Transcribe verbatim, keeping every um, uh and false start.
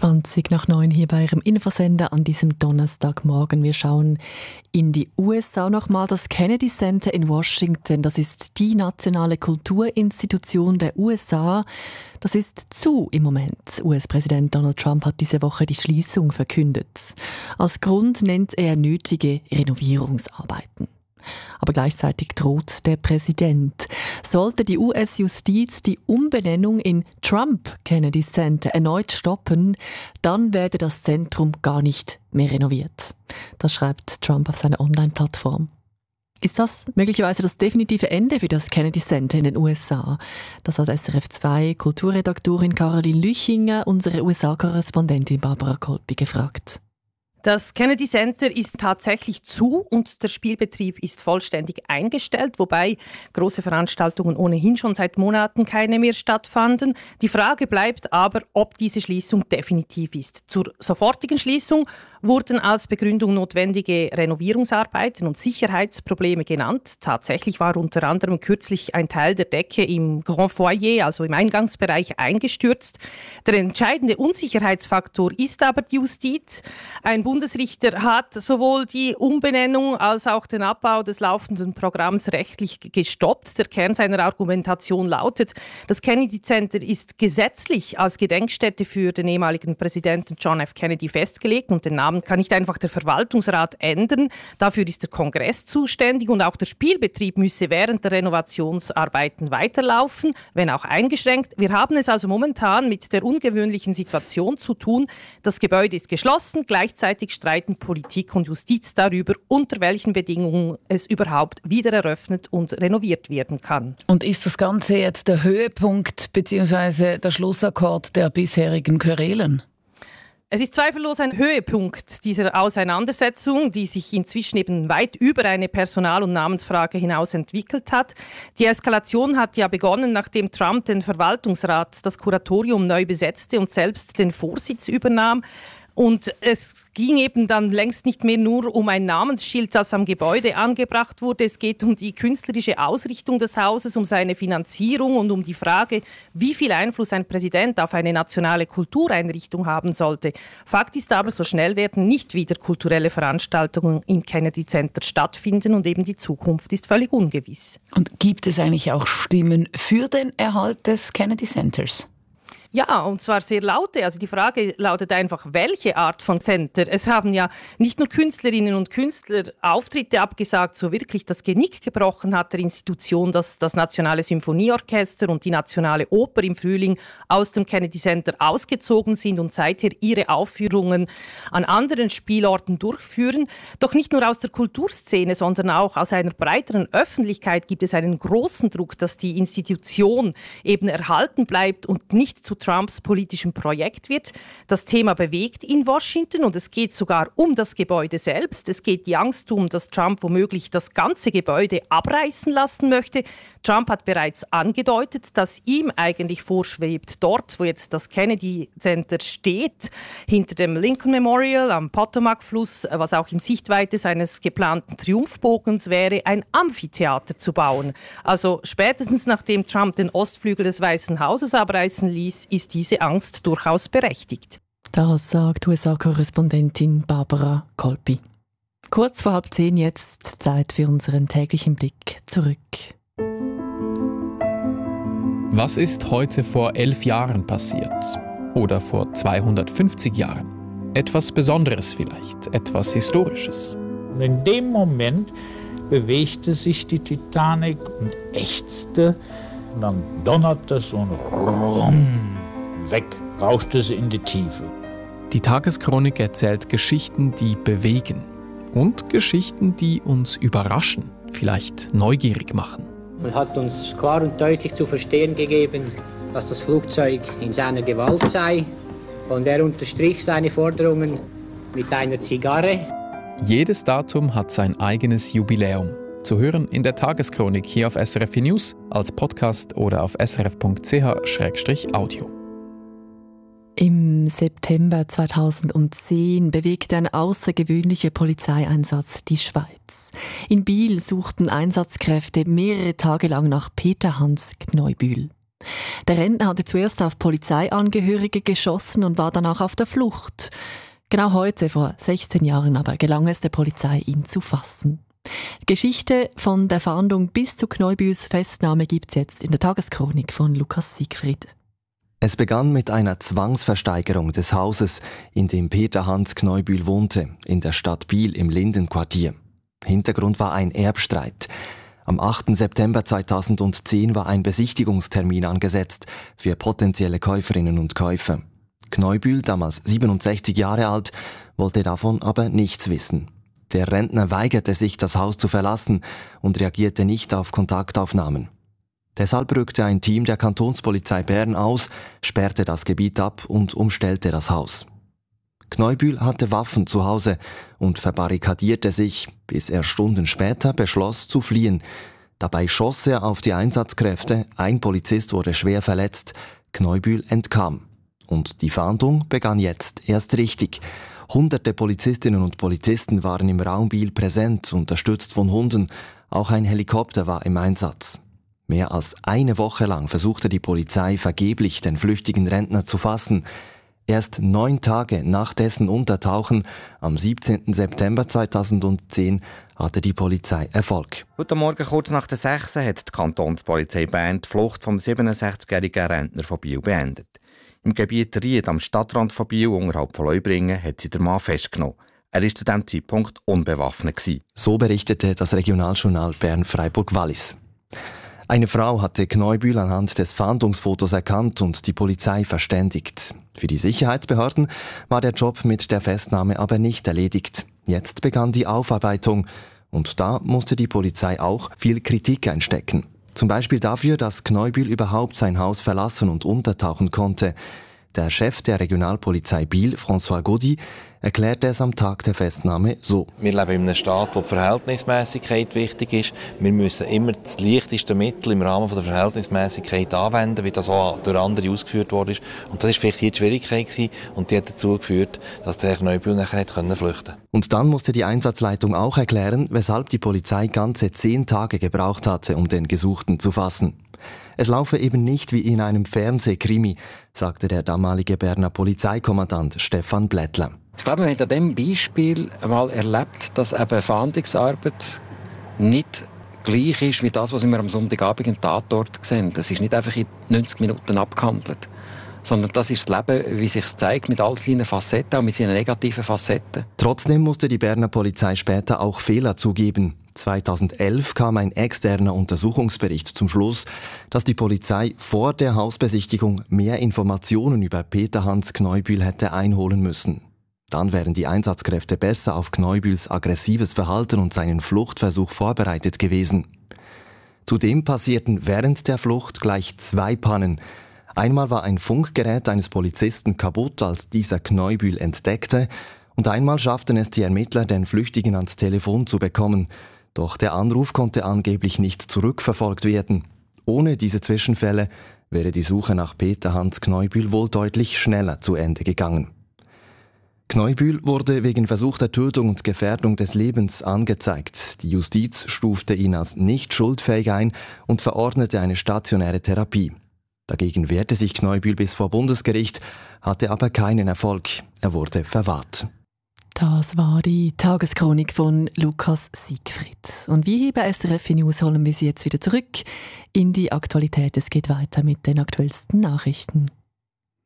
zwanzig nach neun hier bei Ihrem Infosender an diesem Donnerstagmorgen. Wir schauen in die U S A nochmal. Das Kennedy Center in Washington, das ist die nationale Kulturinstitution der U S A. Das ist zu im Moment. U S-Präsident Donald Trump hat diese Woche die Schließung verkündet. Als Grund nennt er nötige Renovierungsarbeiten. Aber gleichzeitig droht der Präsident. Sollte die U S-Justiz die Umbenennung in Trump Kennedy Center erneut stoppen, dann werde das Zentrum gar nicht mehr renoviert. Das schreibt Trump auf seiner Online-Plattform. Ist das möglicherweise das definitive Ende für das Kennedy Center in den U S A? Das hat S R F zwei Kulturredaktorin Caroline Lüchinger, unsere U S A-Korrespondentin Barbara Kolpi gefragt. Das Kennedy Center ist tatsächlich zu und der Spielbetrieb ist vollständig eingestellt, wobei große Veranstaltungen ohnehin schon seit Monaten keine mehr stattfanden. Die Frage bleibt aber, ob diese Schließung definitiv ist. Zur sofortigen Schließung wurden als Begründung notwendige Renovierungsarbeiten und Sicherheitsprobleme genannt. Tatsächlich war unter anderem kürzlich ein Teil der Decke im Grand Foyer, also im Eingangsbereich, eingestürzt. Der entscheidende Unsicherheitsfaktor ist aber die Justiz. Ein Bundesrichter hat sowohl die Umbenennung als auch den Abbau des laufenden Programms rechtlich gestoppt. Der Kern seiner Argumentation lautet, das Kennedy Center ist gesetzlich als Gedenkstätte für den ehemaligen Präsidenten John F. Kennedy festgelegt und den Namen kann nicht einfach der Verwaltungsrat ändern. Dafür ist der Kongress zuständig und auch der Spielbetrieb müsse während der Renovationsarbeiten weiterlaufen, wenn auch eingeschränkt. Wir haben es also momentan mit der ungewöhnlichen Situation zu tun. Das Gebäude ist geschlossen, gleichzeitig streiten Politik und Justiz darüber, unter welchen Bedingungen es überhaupt wieder eröffnet und renoviert werden kann. Und ist das Ganze jetzt der Höhepunkt bzw. der Schlussakkord der bisherigen Querelen? Es ist zweifellos ein Höhepunkt dieser Auseinandersetzung, die sich inzwischen eben weit über eine Personal- und Namensfrage hinaus entwickelt hat. Die Eskalation hat ja begonnen, nachdem Trump den Verwaltungsrat, das Kuratorium neu besetzte und selbst den Vorsitz übernahm. Und es ging eben dann längst nicht mehr nur um ein Namensschild, das am Gebäude angebracht wurde. Es geht um die künstlerische Ausrichtung des Hauses, um seine Finanzierung und um die Frage, wie viel Einfluss ein Präsident auf eine nationale Kultureinrichtung haben sollte. Fakt ist aber, so schnell werden nicht wieder kulturelle Veranstaltungen im Kennedy Center stattfinden und eben die Zukunft ist völlig ungewiss. Und gibt es eigentlich auch Stimmen für den Erhalt des Kennedy Centers? Ja, und zwar sehr laute. Also die Frage lautet einfach, welche Art von Center? Es haben ja nicht nur Künstlerinnen und Künstler Auftritte abgesagt, so wirklich das Genick gebrochen hat der Institution, dass das Nationale Symphonieorchester und die Nationale Oper im Frühling aus dem Kennedy Center ausgezogen sind und seither ihre Aufführungen an anderen Spielorten durchführen. Doch nicht nur aus der Kulturszene, sondern auch aus einer breiteren Öffentlichkeit gibt es einen großen Druck, dass die Institution eben erhalten bleibt und nicht zu Trumps politischem Projekt wird. Das Thema bewegt in Washington und es geht sogar um das Gebäude selbst. Es geht die Angst um, dass Trump womöglich das ganze Gebäude abreißen lassen möchte. Trump hat bereits angedeutet, dass ihm eigentlich vorschwebt, dort, wo jetzt das Kennedy Center steht, hinter dem Lincoln Memorial am Potomac-Fluss, was auch in Sichtweite seines geplanten Triumphbogens wäre, ein Amphitheater zu bauen. Also spätestens nachdem Trump den Ostflügel des Weißen Hauses abreißen ließ, ist diese Angst durchaus berechtigt. Das sagt U S A-Korrespondentin Barbara Kolpi. Kurz vor halb zehn jetzt Zeit für unseren täglichen Blick zurück. Was ist heute vor elf Jahren passiert? Oder vor zweihundertfünfzig Jahren? Etwas Besonderes vielleicht, etwas Historisches. Und in dem Moment bewegte sich die Titanic und ächzte und dann donnerte es und weg rauschte sie in die Tiefe. Die Tageschronik erzählt Geschichten, die bewegen und Geschichten, die uns überraschen, vielleicht neugierig machen. Man hat uns klar und deutlich zu verstehen gegeben, dass das Flugzeug in seiner Gewalt sei und er unterstrich seine Forderungen mit einer Zigarre. Jedes Datum hat sein eigenes Jubiläum. Zu hören in der Tageschronik hier auf S R F News, als Podcast oder auf s r f punkt c h slash audio. Im September zweitausendzehn bewegte ein außergewöhnlicher Polizeieinsatz die Schweiz. In Biel suchten Einsatzkräfte mehrere Tage lang nach Peter Hans Gneubühl. Der Rentner hatte zuerst auf Polizeiangehörige geschossen und war danach auf der Flucht. Genau heute, vor sechzehn Jahren, aber gelang es der Polizei, ihn zu fassen. Die Geschichte von der Fahndung bis zu Kneubühls Festnahme gibt es jetzt in der Tageschronik von Lukas Siegfried. Es begann mit einer Zwangsversteigerung des Hauses, in dem Peter Hans Kneubühl wohnte, in der Stadt Biel im Lindenquartier. Hintergrund war ein Erbstreit. Am achten September zweitausendzehn war ein Besichtigungstermin angesetzt für potenzielle Käuferinnen und Käufer. Kneubühl, damals siebenundsechzig Jahre alt, wollte davon aber nichts wissen. Der Rentner weigerte sich, das Haus zu verlassen und reagierte nicht auf Kontaktaufnahmen. Deshalb rückte ein Team der Kantonspolizei Bern aus, sperrte das Gebiet ab und umstellte das Haus. Kneubühl hatte Waffen zu Hause und verbarrikadierte sich, bis er Stunden später beschloss zu fliehen. Dabei schoss er auf die Einsatzkräfte, ein Polizist wurde schwer verletzt, Kneubühl entkam. Und die Fahndung begann jetzt erst richtig. Hunderte Polizistinnen und Polizisten waren im Raum Biel präsent, unterstützt von Hunden. Auch ein Helikopter war im Einsatz. Mehr als eine Woche lang versuchte die Polizei vergeblich, den flüchtigen Rentner zu fassen. Erst neun Tage nach dessen Untertauchen, am siebzehnten September zweitausendzehn, hatte die Polizei Erfolg. Heute Morgen kurz nach der sechs hat die Kantonspolizei Bern die Flucht vom siebenundsechzigjährigen Rentner von Biel beendet. Im Gebiet Ried am Stadtrand von Biel, unterhalb von Leubringen, hat sie den Mann festgenommen. Er war zu diesem Zeitpunkt unbewaffnet. So berichtete das Regionaljournal Bern-Freiburg-Wallis. Eine Frau hatte Kneubühl anhand des Fahndungsfotos erkannt und die Polizei verständigt. Für die Sicherheitsbehörden war der Job mit der Festnahme aber nicht erledigt. Jetzt begann die Aufarbeitung und da musste die Polizei auch viel Kritik einstecken. Zum Beispiel dafür, dass Kneubühl überhaupt sein Haus verlassen und untertauchen konnte. Der Chef der Regionalpolizei Biel, François Gaudy, erklärte es am Tag der Festnahme so. Wir leben in einem Staat, wo die Verhältnismäßigkeit wichtig ist. Wir müssen immer das leichteste Mittel im Rahmen der Verhältnismäßigkeit anwenden, wie das auch durch andere ausgeführt wurde. Und das war vielleicht hier die Schwierigkeit gewesen, und die hat dazu geführt, dass der Kneubühl nachher nicht flüchten konnte. Und dann musste die Einsatzleitung auch erklären, weshalb die Polizei ganze zehn Tage gebraucht hatte, um den Gesuchten zu fassen. Es laufe eben nicht wie in einem Fernsehkrimi, sagte der damalige Berner Polizeikommandant Stefan Blättler. Ich glaube, man hat an diesem Beispiel einmal erlebt, dass eben Fahndungsarbeit nicht gleich ist wie das, was wir am Sonntagabend im Tatort sehen. Das ist nicht einfach in neunzig Minuten abgehandelt, sondern das ist das Leben, wie sich es zeigt, mit all seinen Facetten und mit seinen negativen Facetten. Trotzdem musste die Berner Polizei später auch Fehler zugeben. zweitausendelf kam ein externer Untersuchungsbericht zum Schluss, dass die Polizei vor der Hausbesichtigung mehr Informationen über Peter Hans Kneubühl hätte einholen müssen. Dann wären die Einsatzkräfte besser auf Kneubühls aggressives Verhalten und seinen Fluchtversuch vorbereitet gewesen. Zudem passierten während der Flucht gleich zwei Pannen. Einmal war ein Funkgerät eines Polizisten kaputt, als dieser Kneubühl entdeckte, und einmal schafften es die Ermittler, den Flüchtigen ans Telefon zu bekommen. Doch der Anruf konnte angeblich nicht zurückverfolgt werden. Ohne diese Zwischenfälle wäre die Suche nach Peter Hans Kneubühl wohl deutlich schneller zu Ende gegangen. Kneubühl wurde wegen versuchter Tötung und Gefährdung des Lebens angezeigt. Die Justiz stufte ihn als nicht schuldfähig ein und verordnete eine stationäre Therapie. Dagegen wehrte sich Kneubühl bis vor Bundesgericht, hatte aber keinen Erfolg. Er wurde verwahrt. Das war die Tageschronik von Lukas Siegfried. Und wie hier bei S R F News holen wir Sie jetzt wieder zurück in die Aktualität. Es geht weiter mit den aktuellsten Nachrichten.